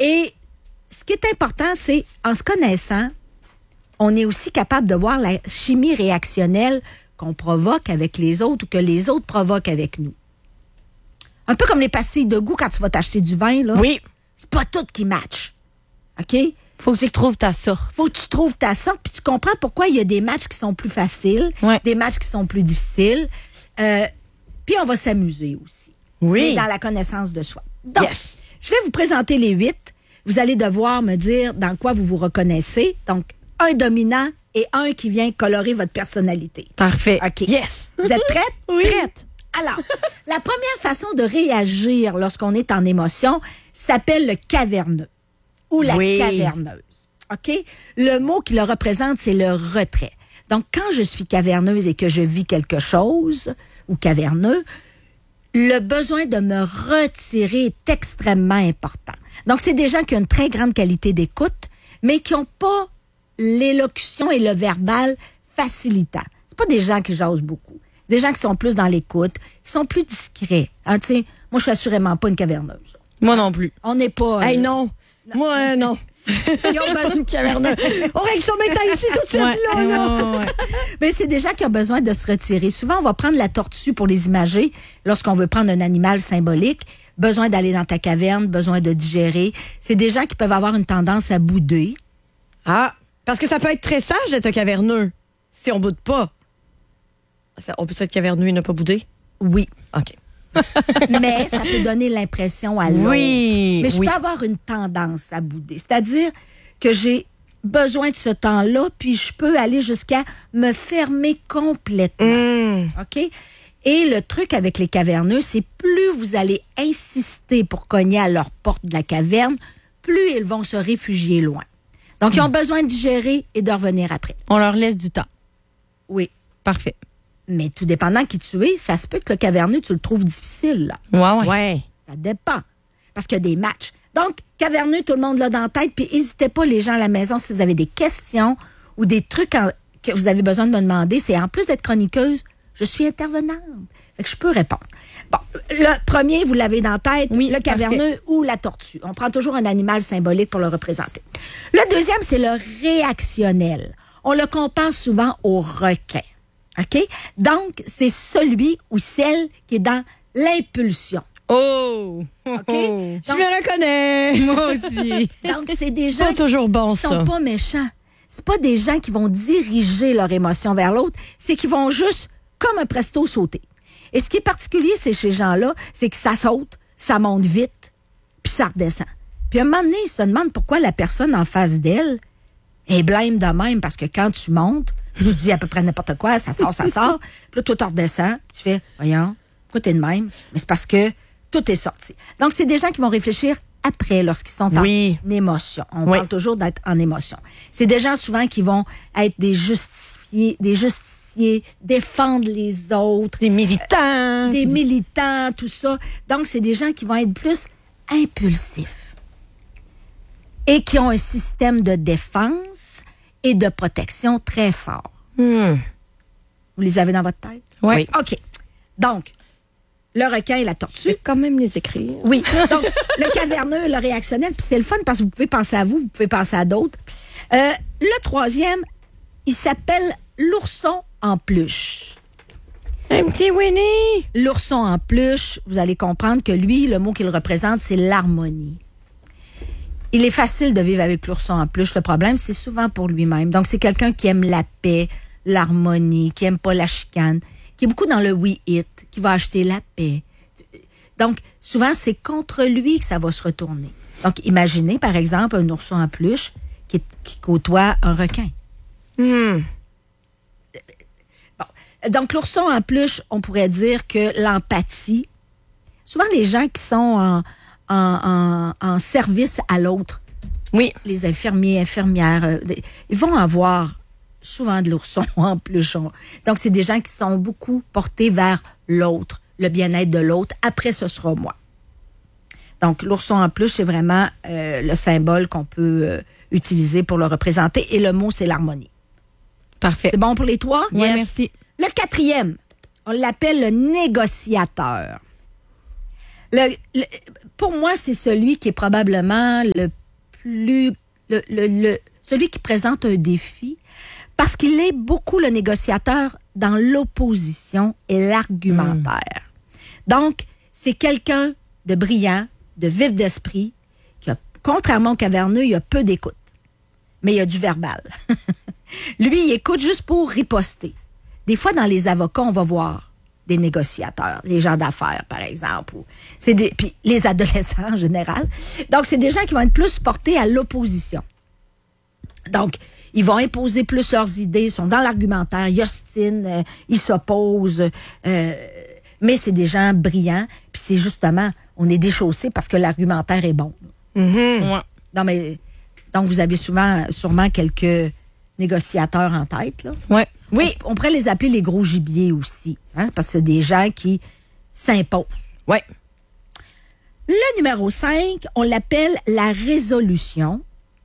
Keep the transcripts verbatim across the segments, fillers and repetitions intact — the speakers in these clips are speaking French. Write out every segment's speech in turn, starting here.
Et ce qui est important, c'est, en se connaissant, on est aussi capable de voir la chimie réactionnelle qu'on provoque avec les autres ou que les autres provoquent avec nous. Un peu comme les pastilles de goût quand tu vas t'acheter du vin, là. Oui. C'est pas tout qui match. OK? Faut que tu trouves ta sorte. Faut que tu trouves ta sorte, puis tu comprends pourquoi il y a des matchs qui sont plus faciles, Ouais. des matchs qui sont plus difficiles. Euh, puis on va s'amuser aussi. Oui. Mais dans la connaissance de soi. Donc, Yes. je vais vous présenter les huit. Vous allez devoir me dire dans quoi vous vous reconnaissez. Donc, un dominant et un qui vient colorer votre personnalité. Parfait. OK. Yes. Vous êtes prêtes? Oui. Prête. Alors, la première façon de réagir lorsqu'on est en émotion s'appelle le caverneux ou la Oui. caverneuse. OK? Le mot qui le représente, c'est le retrait. Donc, quand je suis caverneuse et que je vis quelque chose, ou caverneux, le besoin de me retirer est extrêmement important. Donc, c'est des gens qui ont une très grande qualité d'écoute, mais qui n'ont pas l'élocution et le verbal facilitant. C'est pas des gens qui jasent beaucoup. Des gens qui sont plus dans l'écoute, qui sont plus discrets. Hein, tu sais, moi, je suis assurément pas une caverneuse. Moi non plus. On n'est pas... Hey, euh, non. Moi, euh, non. Ils ont besoin- caverneux. On règle son métal ici tout de suite, Ouais, là, là. ouais, ouais. Mais c'est des gens qui ont besoin de se retirer. Souvent, on va prendre la tortue pour les imager lorsqu'on veut prendre un animal symbolique. Besoin d'aller dans ta caverne, besoin de digérer. C'est des gens qui peuvent avoir une tendance à bouder. Ah, parce que ça peut être très sage d'être un caverneux si on boude pas. Ça, on peut être caverneux et ne pas bouder? Oui. OK. Mais ça peut donner l'impression à l'autre. Oui. Mais je oui. peux avoir une tendance à bouder. C'est-à-dire que j'ai besoin de ce temps-là, puis je peux aller jusqu'à me fermer complètement. Mmh. OK? Et le truc avec les caverneux, c'est plus vous allez insister pour cogner à leur porte de la caverne, plus ils vont se réfugier loin. Donc, ils ont besoin de digérer et de revenir après. On leur laisse du temps. Oui. Parfait. Mais tout dépendant qui tu es, ça se peut que le caverneux, tu le trouves difficile, là. Ouais, ouais. Ouais. Ça dépend. Parce qu'il y a des matchs. Donc, caverneux, tout le monde l'a dans la tête. Puis, n'hésitez pas, les gens à la maison, si vous avez des questions ou des trucs en- que vous avez besoin de me demander, c'est en plus d'être chroniqueuse, je suis intervenante. Fait que je peux répondre. Bon, le premier, vous l'avez dans la tête, Oui, le caverneux ou la tortue. On prend toujours un animal symbolique pour le représenter. Le deuxième, c'est le réactionnel. On le compare souvent au requin. OK? Donc, c'est celui ou celle qui est dans l'impulsion. Oh! OK? Oh. Je me reconnais. Moi aussi. Donc, c'est des C'est gens pas toujours bon, qui sont ça. pas méchants. C'est pas des gens qui vont diriger leur émotion vers l'autre, c'est qu'ils vont juste, comme un presto, sauter. Et ce qui est particulier, c'est chez ces gens-là, c'est que ça saute, ça monte vite, puis ça redescend. Puis à un moment donné, ils se demandent pourquoi la personne en face d'elle est blême de même, parce que quand tu montes, tu dis à peu près n'importe quoi, ça sort, ça sort, puis là, toi, tu redescends, puis tu fais, voyons, pourquoi t'es de même? Mais c'est parce que tout est sorti. Donc, c'est des gens qui vont réfléchir après, lorsqu'ils sont Oui. en émotion. On Oui. parle toujours d'être en émotion. C'est des gens souvent qui vont être des justifiés, des justiciers, défendre les autres, Des militants. des militants, tout ça. Donc, c'est des gens qui vont être plus impulsifs et qui ont un système de défense et de protection très fort. Hmm. Vous les avez dans votre tête? Ouais. OK. Donc, le requin et la Je tortue. vais quand même les écrire. Oui. Donc, le caverneux, le réactionnel, puis c'est le fun parce que vous pouvez penser à vous, vous pouvez penser à d'autres. Euh, le troisième, il s'appelle l'ourson en peluche. Un petit Winnie. L'ourson en peluche, vous allez comprendre que lui, le mot qu'il représente, c'est l'harmonie. Il est facile de vivre avec l'ourson en peluche. Le problème, c'est souvent pour lui-même. Donc, c'est quelqu'un qui aime la paix, l'harmonie, qui aime pas la chicane, qui est beaucoup dans le we-it, qui va acheter la paix. Donc, souvent, c'est contre lui que ça va se retourner. Donc, imaginez, par exemple, un ourson en peluche qui, qui côtoie un requin. Hmm. Bon. Donc, l'ourson en peluche, on pourrait dire que l'empathie, souvent les gens qui sont en, en, en, en service à l'autre, Oui. les infirmiers, infirmières, euh, des- ils vont avoir souvent de l'ourson en peluche. Donc, c'est des gens qui sont beaucoup portés vers l'autre, le bien-être de l'autre. Après, ce sera moi. Donc, l'ourson en peluche, c'est vraiment euh, le symbole qu'on peut euh, utiliser pour le représenter. Et le mot, c'est l'harmonie. Parfait. C'est bon pour les trois? Ouais, Yes. merci. Le quatrième, on l'appelle le négociateur. Le- le- pour moi, c'est celui qui est probablement le plus... Le, le, le- celui qui présente un défi parce qu'il est beaucoup le négociateur dans l'opposition et l'argumentaire. Donc, c'est quelqu'un de brillant, de vif d'esprit, qui a, contrairement au caverneux, il a peu d'écoute, mais il a du verbal. Lui, il écoute juste pour riposter. Des fois, dans les avocats, on va voir des négociateurs, les gens d'affaires, par exemple. Ou c'est des, puis les adolescents en général. Donc, c'est des gens qui vont être plus portés à l'opposition. Donc, ils vont imposer plus leurs idées, ils sont dans l'argumentaire, ils ostinent, euh, ils s'opposent. Euh, mais c'est des gens brillants. Puis c'est justement, on est déchaussé parce que l'argumentaire est bon. Mm-hmm. Ouais. Non, mais, donc, vous avez souvent, sûrement quelques négociateurs en tête, là. Ouais. Oui. On, on pourrait les appeler les gros gibiers aussi, hein, parce que c'est des gens qui s'imposent. Oui. Le numéro cinq, on l'appelle la résolution.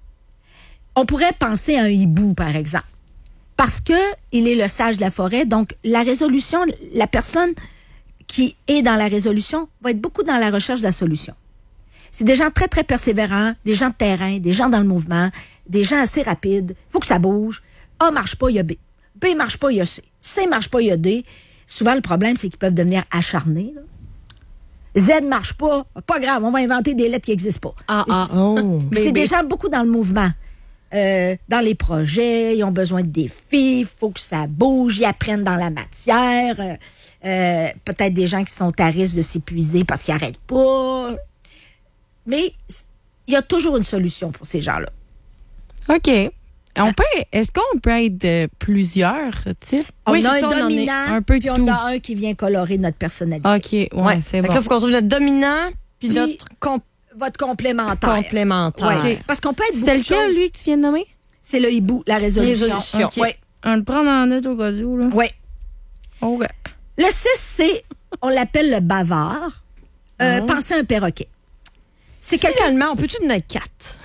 On pourrait penser à un hibou, par exemple, parce que il est le sage de la forêt. Donc, la résolution, la personne qui est dans la résolution va être beaucoup dans la recherche de la solution. C'est des gens très, très persévérants, des gens de terrain, des gens dans le mouvement, des gens assez rapides. Il faut que ça bouge. A marche pas, il y a B. B marche pas, il y a C. C marche pas, il y a D. Souvent, le problème, c'est qu'ils peuvent devenir acharnés, là. Z marche pas, pas grave, on va inventer des lettres qui n'existent pas. Ah, ah. Oh. Puis c'est des gens beaucoup dans le mouvement. Euh, dans les projets, ils ont besoin de défis, il faut que ça bouge, ils apprennent dans la matière. Euh, euh, peut-être des gens qui sont à risque de s'épuiser parce qu'ils n'arrêtent pas. Mais il y a toujours une solution pour ces gens-là. OK. On peut, est-ce qu'on peut être de plusieurs types? On Oui, a c'est un ça, on en est dominant, un peu de puis on tout. a un qui vient colorer notre personnalité. OK, ouais, Ouais. c'est Fait bon. que là, il faut qu'on trouve notre dominant puis Puis- notre com- Votre complémentaire. complémentaire. Ouais. Parce qu'on peut être C'était beaucoup de lequel, choses. lui, que tu viens de nommer? C'est le hibou, la résolution. Résolution. OK. Oui. On le prend en note au cas où, là. Oui. OK. Le six, c'est, on l'appelle le bavard. Euh, Oh. Pensez à un perroquet. C'est quelqu'un, Finalement, on peut-tu donner quatre?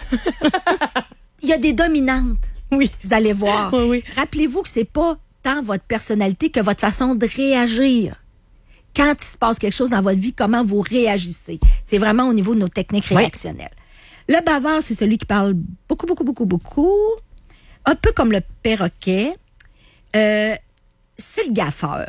il y a des dominantes, Oui. vous allez voir. Oui, oui. Rappelez-vous que c'est pas tant votre personnalité que votre façon de réagir. Quand il se passe quelque chose dans votre vie, comment vous réagissez. C'est vraiment au niveau de nos techniques Oui. réactionnelles. Le bavard, c'est celui qui parle beaucoup, beaucoup, beaucoup, beaucoup. Un peu comme le perroquet. Euh, c'est le gaffeur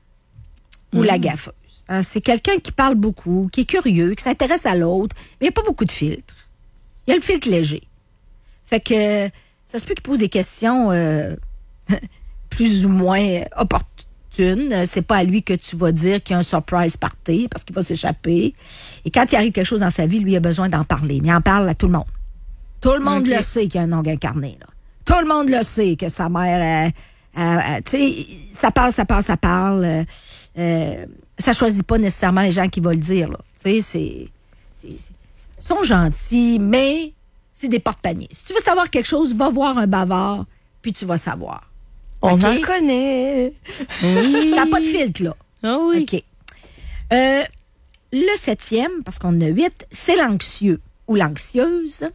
ou la gaffeuse. Hein, c'est quelqu'un qui parle beaucoup, qui est curieux, qui s'intéresse à l'autre, mais il n'y a pas beaucoup de filtres. Il y a le filtre léger. Fait que ça se peut qu'il pose des questions euh, plus ou moins opportunes. C'est pas à lui que tu vas dire qu'il y a un surprise party parce qu'il va s'échapper. Et quand il arrive quelque chose dans sa vie, lui, il a besoin d'en parler. Mais il en parle à tout le monde. Tout le monde Ok. le sait qu'il y a un ongle incarné. Là. Tout le monde le sait que sa mère... euh, euh, euh, tu sais, ça parle, ça parle, ça parle. Euh, euh, ça choisit pas nécessairement les gens qui vont le dire. Là. Tu sais, c'est... c'est- c'est- Ils sont gentils, mais c'est des porte-paniers. Si tu veux savoir quelque chose, va voir un bavard, puis tu vas savoir. On OK? en connaît. Oui. Ça n'a pas de filtre, là. Ah oui. OK. Euh, le septième, parce qu'on en a huit, c'est l'anxieux ou l'anxieuse.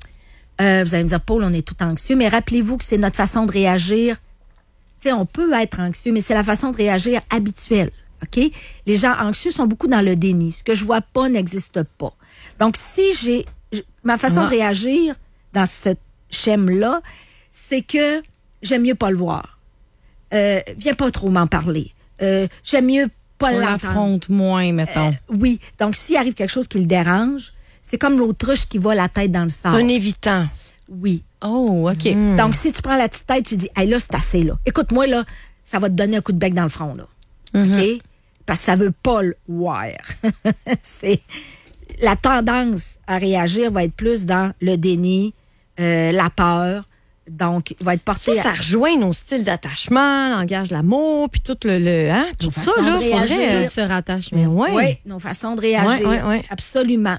Euh, vous allez me dire, Paul, on est tout anxieux, mais rappelez-vous que c'est notre façon de réagir. Tu sais, on peut être anxieux, mais c'est la façon de réagir habituelle. OK? Les gens anxieux sont beaucoup dans le déni. Ce que je vois pas n'existe pas. Donc, si j'ai... j- Ma façon Ah. de réagir dans ce schème-là, c'est que j'aime mieux pas le voir. Euh, viens pas trop m'en parler. Euh, j'aime mieux pas On l'entendre. l'affronte moins, mettons. Oui. Donc, s'il arrive quelque chose qui le dérange, c'est comme l'autruche qui va la tête dans le C'est sable. un évitant. Oui. Oh, OK. Mm. Donc, si tu prends la petite tête, tu dis, hey, là, c'est assez, là. Écoute-moi, là, ça va te donner un coup de bec dans le front, là. Mhm. OK? Parce que ça veut pas le voir. C'est... La tendance à réagir va être plus dans le déni, euh, la peur. Donc, il va être porté Ça, ça à... rejoint nos styles d'attachement, langage de l'amour, puis tout le, le hein, tout Nos ça, façons là, de réagir. faudrait... euh, Tout se rattache, Mais mais ouais. Oui, nos façons de réagir. Ouais, ouais, ouais. Absolument.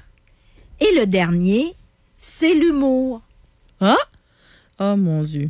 Et le dernier, c'est l'humour. Ah? Oh, mon Dieu.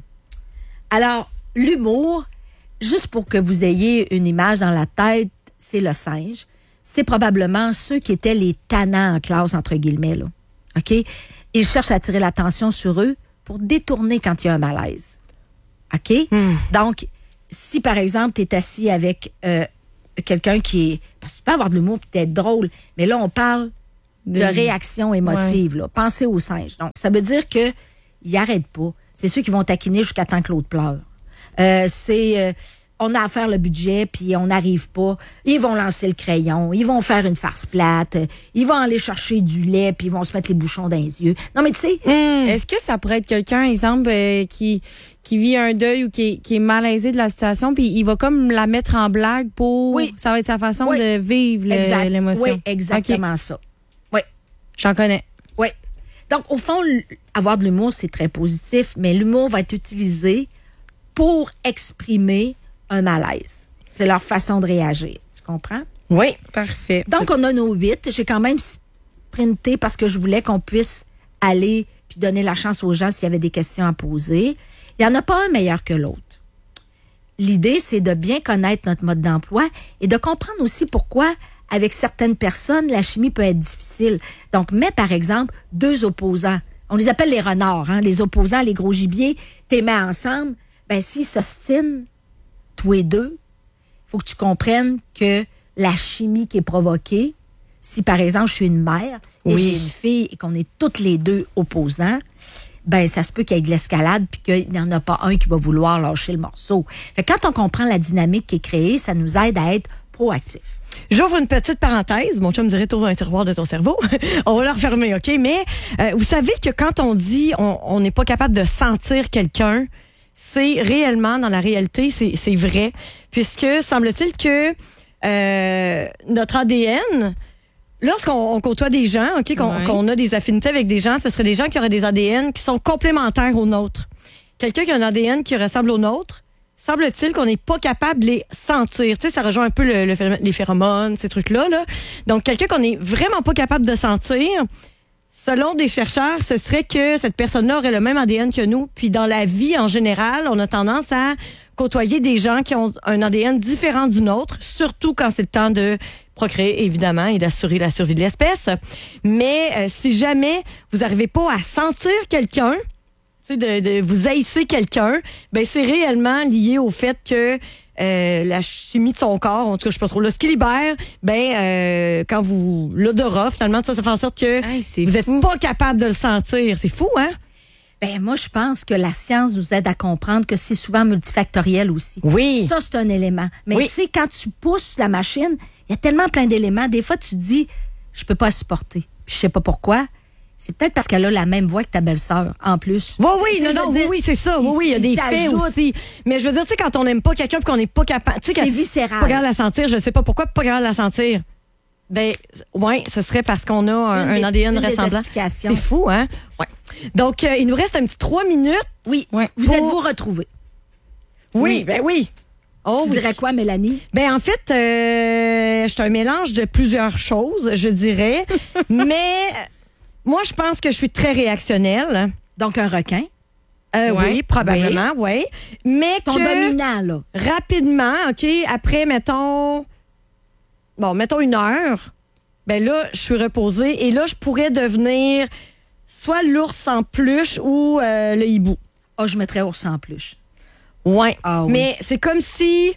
Alors, l'humour, juste pour que vous ayez une image dans la tête, c'est le singe. C'est probablement ceux qui étaient les tannants en classe, entre guillemets. Là. OK? Ils cherchent à attirer l'attention sur eux pour détourner quand il y a un malaise. OK? Hmm. Donc, si, par exemple, tu es assis avec euh, quelqu'un qui est... Parce que tu peux avoir de l'humour et être drôle, mais là, on parle de, de réaction émotive. Ouais. Là. Pensez au singe. Donc, ça veut dire qu'ils n'arrêtent pas. C'est ceux qui vont taquiner jusqu'à temps que l'autre pleure. Euh, c'est... Euh, on a à faire le budget, puis on n'arrive pas. Ils vont lancer le crayon, ils vont faire une farce plate, ils vont aller chercher du lait, puis ils vont se mettre les bouchons dans les yeux. Non, mais tu sais... Mmh. Est-ce que ça pourrait être quelqu'un, exemple, euh, qui, qui vit un deuil ou qui est, qui est malaisé de la situation, puis il va comme la mettre en blague pour... Oui. Ça va être sa façon oui. de vivre le, exact. l'émotion. Oui, exactement okay. ça. Oui. J'en connais. Oui. Donc, au fond, avoir de l'humour, c'est très positif, mais l'humour va être utilisé pour exprimer un malaise. C'est leur façon de réagir. Tu comprends? Oui. Parfait. Donc, on a nos huit. J'ai quand même sprinté parce que je voulais qu'on puisse aller puis donner la chance aux gens s'il y avait des questions à poser. Il n'y en a pas un meilleur que l'autre. L'idée, c'est de bien connaître notre mode d'emploi et de comprendre aussi pourquoi, avec certaines personnes, la chimie peut être difficile. Donc, mets, par exemple, deux opposants. On les appelle les renards, hein? Les opposants, les gros gibiers. T'es mets ensemble. Ben, s'ils s'ostinent, tous les deux, il faut que tu comprennes que la chimie qui est provoquée, si par exemple je suis une mère et oui. j'ai une fille et qu'on est toutes les deux opposants, ben ça se peut qu'il y ait de l'escalade puis qu'il n'y en a pas un qui va vouloir lâcher le morceau. Fait que quand on comprend la dynamique qui est créée, ça nous aide à être proactifs. J'ouvre une petite parenthèse. Mon chum dirait tourne dans un tiroir de ton cerveau. On va le refermer, OK? Mais euh, vous savez que quand on dit on n'est pas capable de sentir quelqu'un, c'est réellement, dans la réalité, c'est, c'est vrai. Puisque, semble-t-il que euh, notre A D N, lorsqu'on on côtoie des gens, ok, qu'on, ouais. qu'on a des affinités avec des gens, ce seraient des gens qui auraient des A D N qui sont complémentaires aux nôtres. Quelqu'un qui a un A D N qui ressemble au nôtre, semble-t-il qu'on n'est pas capable de les sentir. Tu sais, ça rejoint un peu le, le, les phéromones, ces trucs-là. Là. Donc, quelqu'un qu'on n'est vraiment pas capable de sentir... Selon des chercheurs, ce serait que cette personne-là aurait le même A D N que nous. Puis dans la vie, en général, on a tendance à côtoyer des gens qui ont un A D N différent du nôtre, surtout quand c'est le temps de procréer, évidemment, et d'assurer la survie de l'espèce. Mais euh, si jamais vous n'arrivez pas à sentir quelqu'un, tu sais, de, de vous haïsser quelqu'un, ben c'est réellement lié au fait que Euh, la chimie de son corps, en tout cas, je sais pas trop, là, ce qui libère, ben, euh, quand vous, l'odorat, finalement, ça, ça fait en sorte que hey, vous n'êtes pas capable de le sentir. C'est fou, hein? Ben, moi, je pense que la science nous aide à comprendre que c'est souvent multifactoriel aussi. Oui. Ça, c'est un élément. Mais oui. tu sais, quand tu pousses la machine, il y a tellement plein d'éléments. Des fois, tu te dis, je peux pas supporter. Puis je sais pas pourquoi. C'est peut-être parce qu'elle a la même voix que ta belle-sœur, en plus. Oui, oui, non, non, oui, oui, c'est ça. Oui, oui, il y a des faits aussi. Mais je veux dire, tu sais, quand on n'aime pas quelqu'un et qu'on n'est pas capable... C'est viscéral. Pas capable de la sentir, je ne sais pas pourquoi, pas capable de la sentir. Ben, oui, ce serait parce qu'on a un, un A D N ressemblant. C'est fou, hein? Oui. Donc, euh, il nous reste un petit trois minutes. Oui. Ouais. Vous pour... êtes-vous retrouvés? Oui, oui, ben oui. Oh, tu oui. dirais quoi, Mélanie? Ben en fait, euh, je suis un mélange de plusieurs choses, je dirais. Mais... Moi, je pense que je suis très réactionnelle. Donc, un requin? Euh, ouais. Oui, probablement, oui. oui. Mais Ton que... dominant, là. Rapidement, OK, après, mettons... Bon, mettons une heure, ben là, je suis reposée. Et là, je pourrais devenir soit l'ours en peluche ou euh, le hibou. Ah, oh, je mettrais ours en peluche. Ouais. Ah, oui. Mais c'est comme si...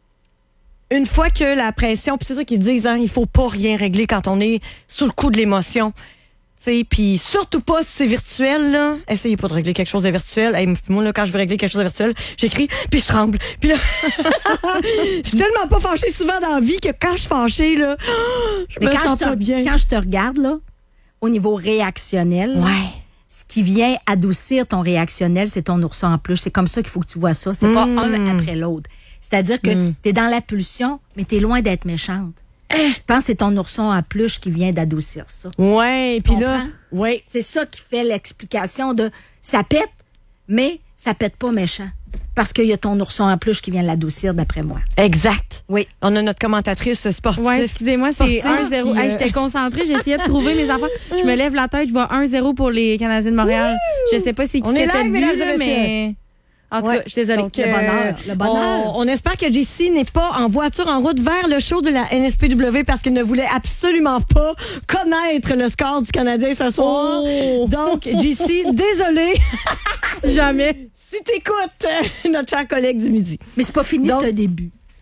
Une fois que la pression... Puis c'est ça qu'ils disent, hein, il faut pas rien régler quand on est sous le coup de l'émotion. Puis surtout pas si c'est virtuel, là. Essayez pas de régler quelque chose de virtuel. Hey, moi, là, quand je veux régler quelque chose de virtuel, j'écris, puis je tremble. Puis là, je suis tellement pas fâchée souvent dans la vie que quand je suis fâchée, là, je Mais me quand sens je te, pas bien. Quand je te regarde, là, au niveau réactionnel, ouais. ce qui vient adoucir ton réactionnel, c'est ton ourson en peluche. C'est comme ça qu'il faut que tu vois ça. C'est mmh. pas un après l'autre. C'est-à-dire que mmh. t'es dans la pulsion, mais t'es loin d'être méchante. Je pense que c'est ton ourson à peluche qui vient d'adoucir ça. Ouais, puis là, ouais. C'est ça qui fait l'explication de ça pète, mais ça pète pas méchant. Parce qu'il y a ton ourson en peluche qui vient l'adoucir, d'après moi. Exact. Oui. On a notre commentatrice sportive. Oui, excusez-moi, c'est un zéro. Hey, j'étais concentrée, j'essayais de trouver mes affaires. Je me lève la tête, je vois un zéro pour les Canadiens de Montréal. Wouh! Je sais pas c'est qui qui a fait le but, là, mais... En tout ouais. cas, je suis désolée. Donc, le bonheur. Le bonheur. On, on espère que J C n'est pas en voiture en route vers le show de la N S P W parce qu'elle ne voulait absolument pas connaître le score du Canadien ce soir. Oh. Donc, J C, désolée. Si jamais. Si t'écoutes euh, notre cher collègue du midi. Mais c'est pas fini, c'est un début.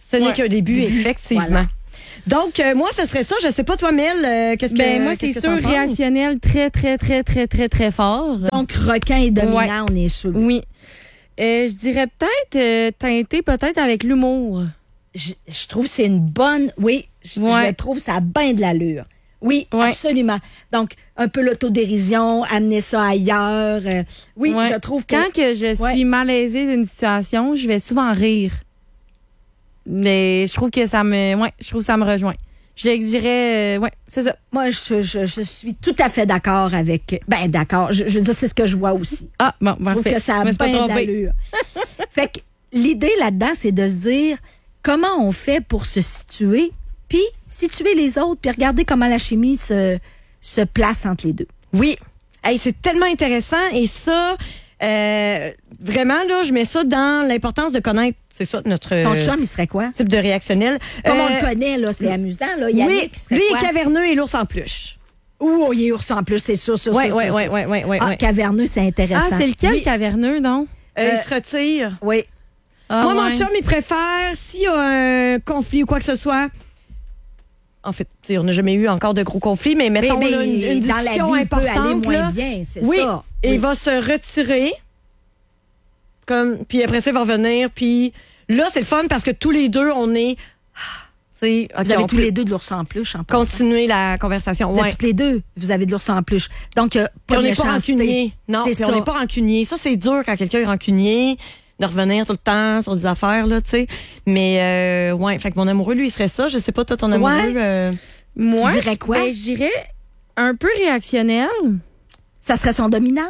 Ce n'est Ouais. qu'un début, Début. effectivement. Voilà. Donc, euh, moi, ce serait ça. Je sais pas, toi, Mel, euh, qu'est-ce que Ben, moi, qu'est-ce c'est que sûr, t'en penses? réactionnel très, très, très, très, très, très fort. Donc, requin et dominant, Ouais. on est sûr. Oui. Euh, je dirais peut-être euh, teinté peut-être avec l'humour. Je, je trouve que c'est une bonne... Oui, je, Ouais. je trouve ça a bien de l'allure. Oui, Ouais. absolument. Donc, un peu l'autodérision, amener ça ailleurs. euh, oui, Ouais. je trouve que... Quand que je suis Ouais. malaisée d'une situation, je vais souvent rire. Mais je trouve que ça me... Ouais, je trouve que ça me rejoint. J'exigerais... euh, ouais, c'est ça. Moi, je, je, je suis tout à fait d'accord avec... Ben, d'accord. Je, je veux dire, c'est ce que je vois aussi. Ah, bon, Je trouve parfait. que ça a Je me suis pas bien de trompée. l'allure. Fait que l'idée là-dedans, c'est de se dire comment on fait pour se situer, puis situer les autres, puis regarder comment la chimie se, se place entre les deux. Oui. Hey, c'est tellement intéressant. Et ça, euh, vraiment, là, je mets ça dans l'importance de connaître, c'est ça, notre Ton euh, chum, il serait quoi? type de réactionnel. Comme on Euh, le connaît, là, c'est amusant. Là. Yannick, oui, il serait lui quoi? est caverneux et l'ours en peluche. Ouh, oh, il est ours en plus, c'est sûr, sûr, Oui, sûr, oui, sûr, oui, sûr. oui, oui, oui. Ah, caverneux, c'est intéressant. Ah, c'est lequel, Oui. caverneux, donc? Euh, il Euh, se retire. Oui. Ah, Moi, ouais. mon chum, il préfère, s'il y a un conflit ou quoi que ce soit, en fait, tu sais, on n'a jamais eu encore de gros conflits, mais mettons Mais- là, mais une, une dans la discussion vie, il peut aller importante. moins là. bien, c'est Oui, ça. et Oui. il va se retirer, comme, puis après ça, il va revenir, puis là, c'est le fun parce que tous les deux, on est, ah, tu sais, ok, Vous avez on tous peut les deux de l'ours en peluche, en passant. continuer la conversation. Vous êtes Ouais. toutes les deux, vous avez de l'ours en peluche. Donc, euh, Puis pas on de n'est pas méchanceté. rancunier. Non, C'est puis on ça. n'est pas rancunier. Ça, c'est dur quand quelqu'un est rancunier, de revenir tout le temps sur des affaires, là, tu sais. Mais, euh, ouais, fait que mon amoureux, lui, il serait ça. Je sais pas, toi, ton amoureux. Ouais. euh, Moi, Tu dirais quoi? Ben, je dirais un peu réactionnel. Ça serait son dominant?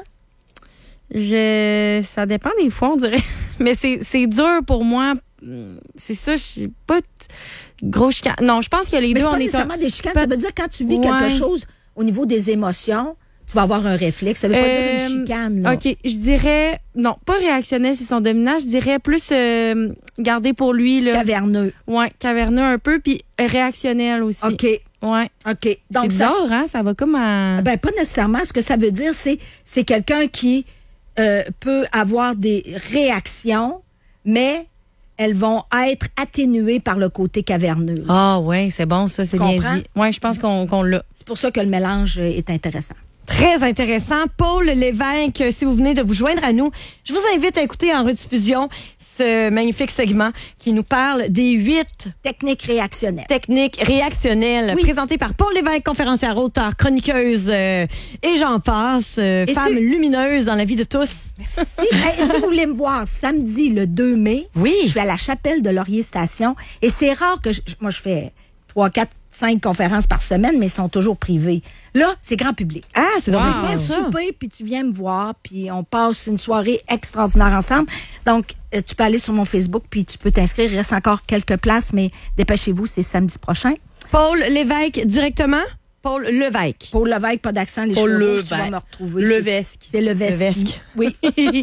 Je, ça dépend des fois, on dirait. Mais c'est, c'est dur pour moi. C'est ça, je suis pas t- gros chicane. Non, je pense que les Mais deux, c'est on pas est nécessairement des chicanes. Peut- Ça veut dire quand tu vis Ouais. quelque chose au niveau des émotions, tu vas avoir un réflexe. Ça veut pas dire Euh, une chicane. Là. OK, je dirais, non, pas réactionnel, c'est son dominant. Je dirais plus euh, garder pour lui, là. Caverneux. Ouais, caverneux un peu, puis réactionnel aussi. OK. Ouais. OK. C'est Donc, ça, bizarre, hein? Ça va comme à... ben, pas nécessairement. Ce que ça veut dire, c'est c'est quelqu'un qui euh, peut avoir des réactions, mais elles vont être atténuées par le côté caverneux. Ah, ouais, c'est bon, ça, c'est bien Comprends? dit. Ouais, je pense qu'on, qu'on l'a. C'est pour ça que le mélange euh, est intéressant. Très intéressant. Paul Lévesque, si vous venez de vous joindre à nous, je vous invite à écouter en rediffusion ce magnifique segment qui nous parle des huit Technique réactionnelle. techniques réactionnelles Oui. présentées par Paul Lévesque, conférencière, auteur, chroniqueuse euh, et j'en passe, euh, Et femme c'est- lumineuse dans la vie de tous. Si, hey, si vous voulez me voir samedi le deux mai, Oui. je suis à la chapelle de Laurier Station et c'est rare que je, moi je fais trois, quatre, cinq conférences par semaine, mais elles sont toujours privées. Là, c'est grand public. Ah, c'est donc Wow. bien On fait, fait ça. souper, puis tu viens me voir, puis on passe une soirée extraordinaire ensemble. Donc, euh, tu peux aller sur mon Facebook, puis tu peux t'inscrire. Il reste encore quelques places, mais dépêchez-vous, c'est samedi prochain. Paul Lévesque directement. Paul Lévesque. Paul Levesque, pas d'accent, les Paul cheveux rouges, tu vas Levesque. me retrouver. Levesque. C'est Levesque. Levesque. Oui.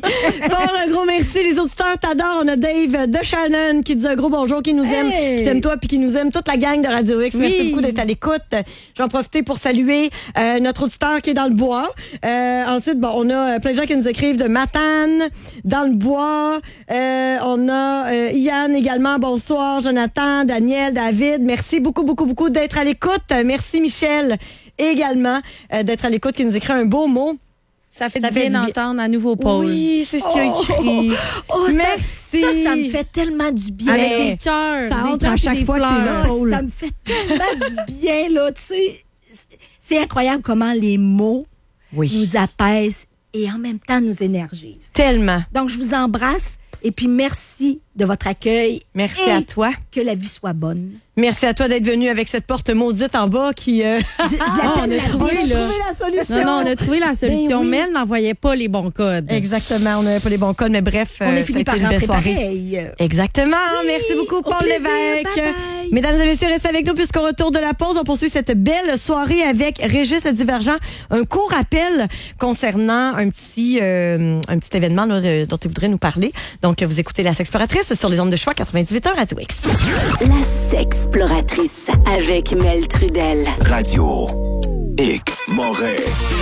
Paul, un gros merci. Les auditeurs t'adorent. On a Dave de Shannon qui dit un gros bonjour, qui nous aime, Hey! qui t'aime toi, puis qui nous aime toute la gang de Radio X. Merci Oui. beaucoup d'être à l'écoute. J'en profite pour saluer euh, notre auditeur qui est dans le bois. Euh, ensuite, bon, on a euh, plein de gens qui nous écrivent de Matane, dans le bois. Euh, on a euh, Yann également. Bonsoir, Jonathan, Daniel, David. Merci beaucoup, beaucoup, beaucoup d'être à l'écoute. Euh, Merci Michel également euh, d'être à l'écoute, qui nous écrit un beau mot. Ça fait Ça du fait bien du bien. d'entendre à nouveau Paul. Oui, c'est ce qu'il a Oh! écrit. Oh, ça- Merci. Ça, ça, me fait tellement du bien. Avec Ouais. des cœurs. Ça des entre cœurs à puis chaque des fois que t'es fleurs. là. Ah, Paul. ça me fait tellement du bien, là. Tu sais, c'est- c'est incroyable comment les mots Oui. nous apaisent et en même temps nous énergisent. Tellement. Donc, je vous embrasse et puis merci de votre accueil. Merci et à toi. que la vie soit bonne. Merci à toi d'être venu avec cette porte maudite en bas qui. Euh... Je, je Ah, l'appelle on a la trouvé, biche. là. la solution. Non, non, on a trouvé la solution, Ben oui. mais elle n'envoyait pas les bons codes. Exactement, on n'avait pas les bons codes, mais bref. On euh, est ça a fini été par une belle rentrer soirée. pareil. Exactement. Oui, Merci beaucoup, au Paul plaisir. Lévesque. Bye bye. Mesdames et messieurs, restez avec nous puisqu'au retour de la pause, on poursuit cette belle soirée avec Régis le Divergent. Un court rappel concernant un petit, euh, un petit événement là, de- dont il voudrait nous parler. Donc, vous écoutez La Sexploratrice sur les ondes de choix quatre-vingt-dix-huit heures Radio X. La Sexploratrice avec Mel Trudel. Radio Hic Moret.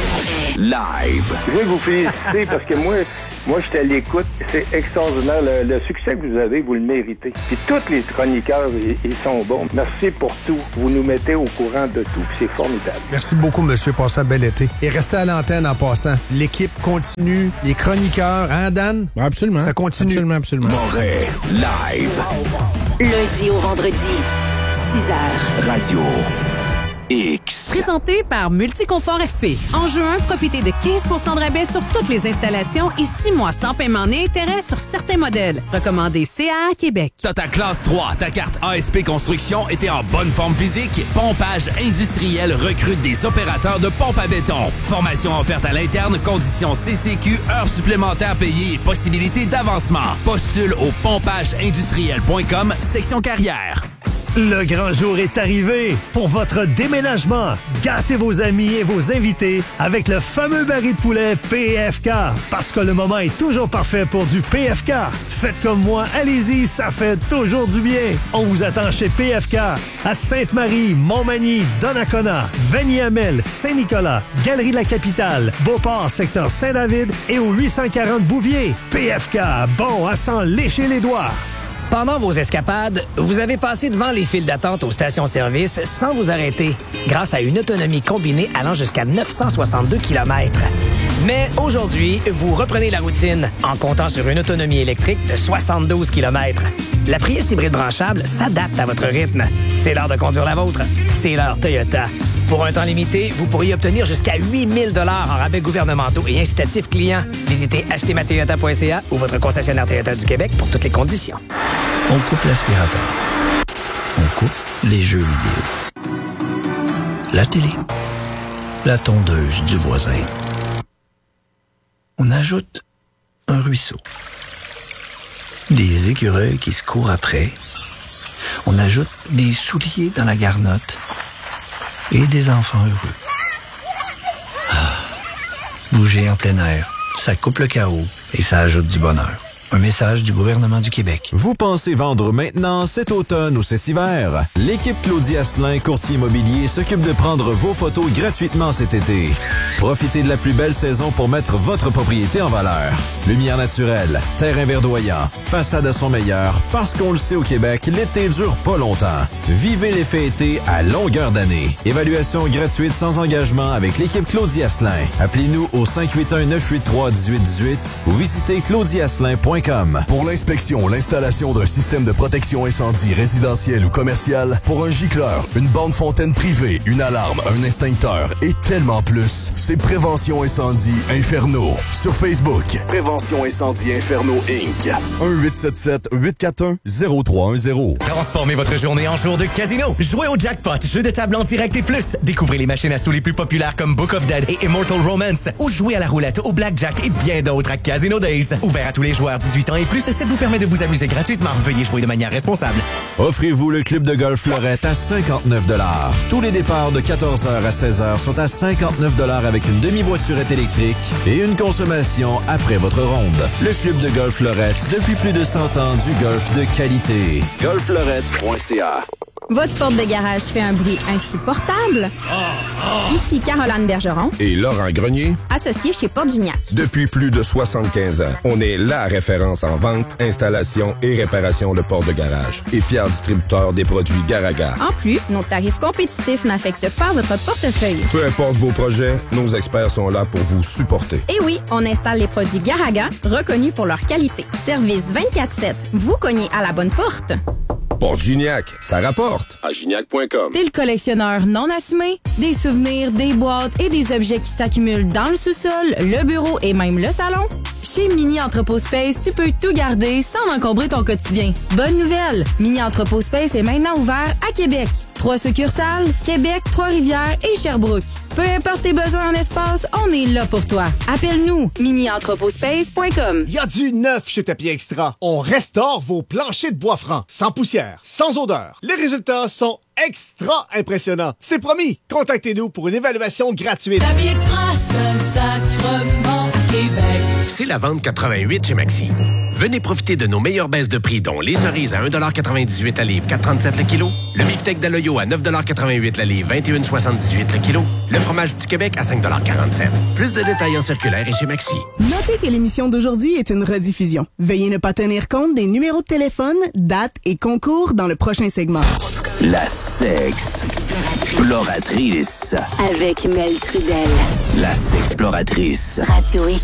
Live. Je veux vous féliciter parce que moi, moi, j'étais à l'écoute. C'est extraordinaire. Le, le succès que vous avez, vous le méritez. Puis tous les chroniqueurs, ils, ils sont bons. Merci pour tout. Vous nous mettez au courant de tout. Puis c'est formidable. Merci beaucoup, monsieur. Passez un bel été. Et restez à l'antenne en passant. L'équipe continue. Les chroniqueurs, hein, Dan? Absolument. Ça continue. Absolument, absolument. Moret. Live. Lundi au vendredi, six heures. Radio X. Présenté par Multiconfort F P. En juin, profitez de quinze pour cent de rabais sur toutes les installations et six mois sans paiement ni intérêt sur certains modèles. Recommandé C A A Québec. T'as ta classe trois, ta carte A S P Construction et t'es en bonne forme physique? Pompage Industriel recrute des opérateurs de pompe à béton. Formation offerte à l'interne, conditions C C Q, heures supplémentaires payées et possibilités d'avancement. Postule au pompage industriel point com, section carrière. Le grand jour est arrivé pour votre déménagement. Gâtez vos amis et vos invités avec le fameux baril de poulet P F K. Parce que le moment est toujours parfait pour du P F K. Faites comme moi, allez-y, ça fait toujours du bien. On vous attend chez P F K à Sainte-Marie, Montmagny, Donnacona, Vanier-Hamel, Saint-Nicolas, Galerie de la Capitale, Beauport, secteur Saint-David et au huit cent quarante Bouvier. P F K, bon à s'en lécher les doigts. Pendant vos escapades, vous avez passé devant les files d'attente aux stations-service sans vous arrêter, grâce à une autonomie combinée allant jusqu'à neuf cent soixante-deux kilomètres. Mais aujourd'hui, vous reprenez la routine en comptant sur une autonomie électrique de soixante-douze kilomètres. La Prius hybride branchable s'adapte à votre rythme. C'est l'heure de conduire la vôtre. C'est l'heure Toyota. Pour un temps limité, vous pourriez obtenir jusqu'à huit mille dollars en rabais gouvernementaux et incitatifs clients. Visitez acheter ma toyota point c a ou votre concessionnaire Toyota du Québec pour toutes les conditions. On coupe l'aspirateur. On coupe les jeux vidéo. La télé. La tondeuse du voisin. On ajoute un ruisseau. Des écureuils qui se courent après. On ajoute des souliers dans la garnotte. Et des enfants heureux. Ah, bouger en plein air, ça coupe le chaos et ça ajoute du bonheur. Un message du gouvernement du Québec. Vous pensez vendre maintenant, cet automne ou cet hiver? L'équipe Claudie Asselin, courtier immobilier, s'occupe de prendre vos photos gratuitement cet été. Profitez de la plus belle saison pour mettre votre propriété en valeur. Lumière naturelle, terrain verdoyant, façade à son meilleur, parce qu'on le sait au Québec, l'été dure pas longtemps. Vivez l'effet été à longueur d'année. Évaluation gratuite sans engagement avec l'équipe Claudie Asselin. Appelez-nous au cinq huit un, neuf huit trois, un huit un huit ou visitez claudie asselin point com. Pour l'inspection, l'installation d'un système de protection incendie résidentiel ou commercial, pour un gicleur, une borne fontaine privée, une alarme, un extincteur et tellement plus, c'est Prévention Incendie Inferno. Sur Facebook, Prévention Incendie Inferno Incorporated. un huit sept sept, huit quatre un, zéro trois un zéro. Transformez votre journée en jour de casino. Jouez au jackpot, jeu de table en direct et plus. Découvrez les machines à sous les plus populaires comme Book of Dead et Immortal Romance. Ou jouez à la roulette, au blackjack et bien d'autres à Casino Days. Ouvert à tous les joueurs dix-huit ans et plus, ça vous permet de vous amuser gratuitement. Veuillez jouer de manière responsable. Offrez-vous le club de golf Fleurette à cinquante-neuf dollars. Tous les départs de quatorze heures à seize heures sont à cinquante-neuf dollars avec une demi-voiturette électrique et une consommation après votre ronde. Le club de golf Fleurette, depuis plus de cent ans, du golf de qualité. golf fleurette point c a. Votre porte de garage fait un bruit insupportable? Ici Caroline Bergeron et Laurent Grenier, associés chez Porte Gignac. Depuis plus de soixante-quinze ans, on est la référence en vente, installation et réparation de portes de garage et fier distributeur des produits Garaga. En plus, nos tarifs compétitifs n'affectent pas votre portefeuille. Peu importe vos projets, nos experts sont là pour vous supporter. Et oui, on installe les produits Garaga, reconnus pour leur qualité. Service vingt-quatre sept. Vous cognez à la bonne porte. Porte Gignac, ça rapporte à gignac point com. T'es le collectionneur non assumé? Des souvenirs, des boîtes et des objets qui s'accumulent dans le sous-sol, le bureau et même le salon? Chez Mini Entrepôt Space, tu peux tout garder sans encombrer ton quotidien. Bonne nouvelle! Mini Entrepôt Space est maintenant ouvert à Québec. Trois succursales, Québec, Trois-Rivières et Sherbrooke. Peu importe tes besoins en espace, on est là pour toi. Appelle-nous, mini entrepôt space point com. Il y a du neuf chez Tapis Extra. On restaure vos planchers de bois franc, sans poussière, sans odeur. Les résultats sont extra impressionnants. C'est promis. Contactez-nous pour une évaluation gratuite. Tapis Extra, Saint-Sacrement, Québec. C'est C'est la vente quatre-vingt-huit chez Maxi. Venez profiter de nos meilleures baisses de prix, dont les cerises à un dollar quatre-vingt-dix-huit la livre, quatre trente-sept le kilo. Le beefsteak d'Aloyo à neuf dollars quatre-vingt-huit la livre, vingt et un soixante-dix-huit le kilo. Le fromage Petit Québec à cinq dollars quarante-sept. Plus de détails en circulaire et chez Maxi. Notez que l'émission d'aujourd'hui est une rediffusion. Veuillez ne pas tenir compte des numéros de téléphone, dates et concours dans le prochain segment. La sexploratrice. Avec Mel Trudel. La sexploratrice. Radio X.